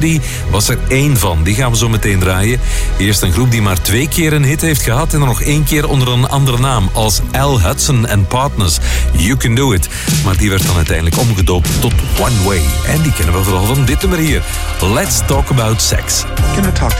Die was er 1 van. Die gaan we zo meteen draaien. Eerst een groep die maar 2 keer een hit heeft gehad en dan nog 1 keer onder een andere naam. Als Al Hudson and Partners. You Can Do It. Maar die werd dan uiteindelijk omgedoopt tot One Way. En die kennen we vooral van dit nummer hier. Let's Talk About Sex. Can I talk to